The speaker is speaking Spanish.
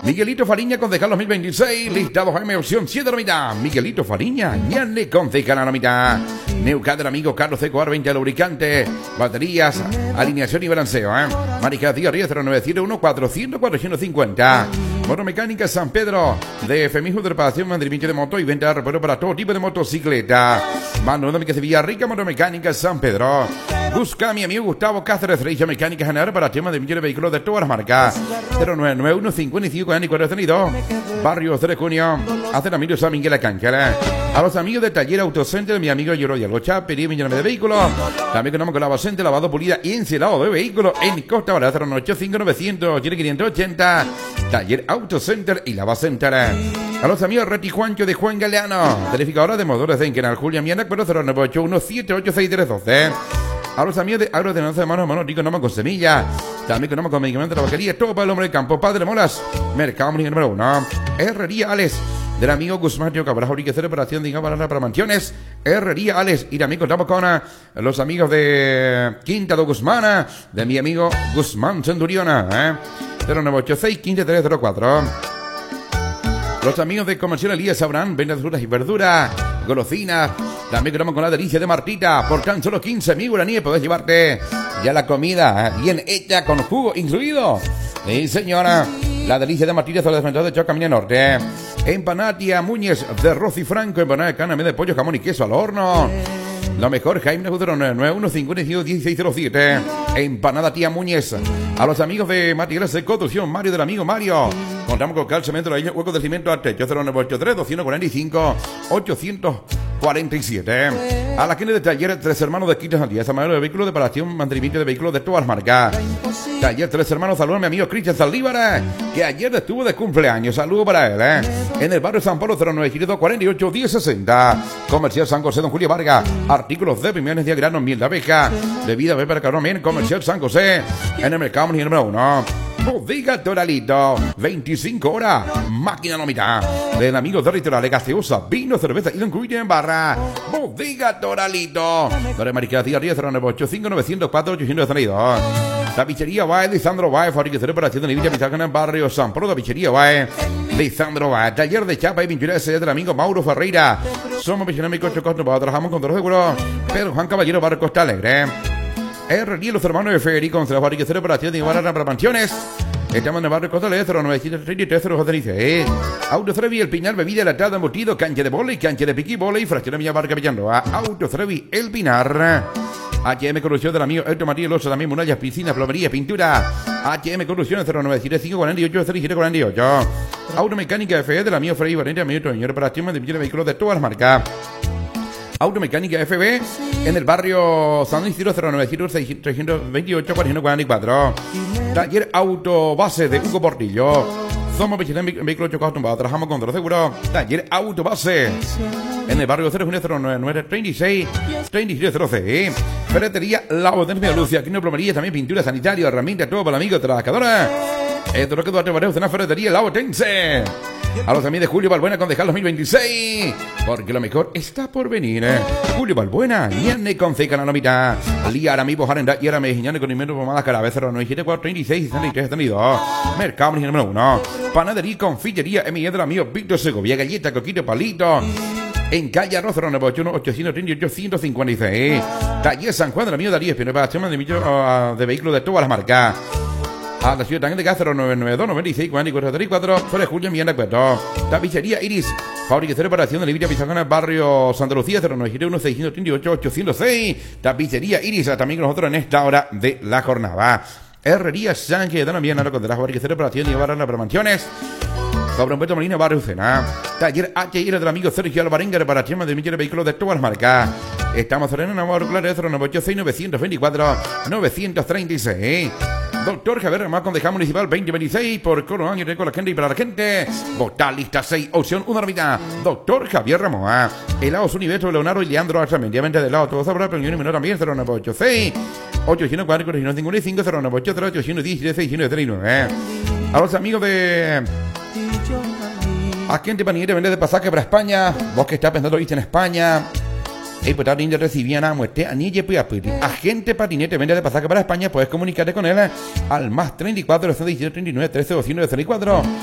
Miguelito Fariña, concejal 2026, listado Jaime, opción 7 de la mitad. Miguelito Fariña, ñane, concejal a la mitad. Neucat del amigo Carlos C. 20 lubricante, baterías, alineación y balanceo. Marica Díaz Ríos 0971 400 450. Motomecánica San Pedro, de Femijo de reparación, mantenimiento de moto y venta de repuesto para todo tipo de motocicleta. Manuel de Villarrica, Motomecánica San Pedro. Busca a mi amigo Gustavo Cáceres, Regia Mecánica General para temas de millones de vehículos de todas las marcas. 0991 55 4432. Barrio 3 de Junio. Hacen amigos San Miguel Acángela. A los amigos de Taller Autocenter, mi amigo Yoro y Algocha, pedí millones de vehículos. También contamos con lavado centro, lavado pulida y encerado de vehículos en Costa Barata 085 900 580. Taller Autocenter y Lava Center. A los amigos Reti Juancho de Juan Galeano, verificadora de motores de Enquenal Julia Miana, 0981 786 A los amigos de Agrotenanza de Manos Rico Noma con semilla. También contamos con medicamentos de tabaquería, todo para el hombre del campo. Padre Molas, Mercado número 1. Herrería Alex, del amigo Guzmán Tío Cabral, Fabricación, operación de para mansiones. Herrería Alex, y también contamos con los amigos de Quinta de Guzmana, de mi amigo Guzmán Centuriona, 0986 15304. Los amigos de Comercial Elías sabrán, venta de frutas y verduras, golosinas. También contamos con la delicia de Martita. Por tan solo 15.000 guaraníes podés llevarte ya la comida bien hecha con jugo incluido. Sí, señora. La delicia de Martita sobre el desmentado de Chocamina Norte. Empanada Tía Muñez de Rosy Franco. Empanada de carne de pollo, jamón y queso al horno. Lo mejor, Jaime Judero 991 55 1607. Empanada Tía Muñez. A los amigos de Materiales de Construcción, Mario del amigo Mario. Contamos con cal, cemento, la hueco del cimiento al techo 0983 245 847. A la gente de Taller Tres Hermanos de Quitas Antía, Manuel de vehículos de reparación, mantenimiento de vehículos de todas las marcas. Taller Tres Hermanos, saludos a mi amigo Cristian Saldívar, que ayer estuvo de cumpleaños. Saludo para él, En el barrio San Pablo 09 48 1060. Comercial San José, don Julio Vargas. Artículos de primeros de grano, miel de abeja, bebida, para cabrón, bien. Comercial San José, en el mercado número 1. Bodega Toralito, 25 horas, máquina no mitad. Del amigo territorial, gaseosa, vino, cerveza y don Cuite en barra. Bodega Toralito. Dore Marica Díaz Ríos 0985 904 832. Tapicería Bae, Lisandro Bae, fabricación de operación de Livilla Pizaca en el barrio San Pablo. Tapicería Bae, Lisandro Bae. Taller de chapa y pintura de del amigo Mauro Ferreira. Somos pichonémicos chocos, trabajamos con todos los seguros. Pedro Juan Caballero, barrio Costa Alegre. Herrería Los Hermanos de Federico, con la fabricación de operación de Ibarra para mansiones. Estamos en el barrio Costa Alegre 0933 Autotrevi, El Pinar, bebida latada, embutido, cancha de bola y cancha de piqui bola y fracción de Villa Barca Villandoa. Autotrevi, El Pinar. HM Corrupción del amigo Héctor Matías Loza, también murallas, piscinas, plomería, pintura. HM Corrupción 0975 48 07 48. Automecánica FE del amigo Freddy Valente, amigo señor operación de vehículos de todas las marcas. Automecánica FB en el barrio San Isidro 0900 328 444. Taller Autobase de Hugo Portillo. Somos vehículos chocados tumbados. Trabajamos con los seguros. Taller Autobase en el barrio 019 36 3706. Ferretería La Potencia de Lucia. Aquí no plomería, también pintura sanitaria, herramientas, todo para el amigo trabajadora. Esto es lo que Duarte Barreos de una ferretería La Potencia. A los amigos de Julio Balbuena, concejal 2026, porque lo mejor está por venir. Julio Balbuena, ñane concejal a la mitad. Liara mi bojarenda y ahora me ñane con invento pomadas cara vez 0974 36 63 72. Mercado número 1. Panadería, confitería, M. del amigo Víctor Segovia, galleta, coquito, palito. En calle Arroz 0981 838 156. Taller San Juan del amigo Darío Espinosa, de vehículos de todas las marcas. A la ciudad también de Cáceres 992 96 44 34. Sobre Julio Miana Cueto. Tapicería Iris, fabricación de reparación de Livilla Pizarra, barrio Santa Lucía 0971 638 806. Tapicería Iris, también con nosotros en esta hora de la jornada. Herrería Sánchez de la Miana con de la fabricación de reparación y barra para mansiones. Cobra un Puerto Molina, barrio Ucena. Taller HIR del amigo Sergio Alvarenga, reparación de millones de vehículos de todas las marcas. Estamos en una nueva claro 0986 924 936. Doctor Javier Ramón, concejal municipal 2026 por Coro Año con la gente y para la gente. Votar lista 6, opción 1 mitad. Doctor Javier Ramón. Helados Universo, Leonardo y Leandro Archamendi. Venta de helado, todo sabrá, pero yo número también 0986 804 455 0983 817 639. A los amigos de Agente Panillete, vende de pasaje para España. Vos que estás pensando irte en España. Pues también recibían a muerte a Nille Puyapuri. Agente Patinete, vende de pasaje para España. Puedes comunicarte con él al más 34 217 39 13 204.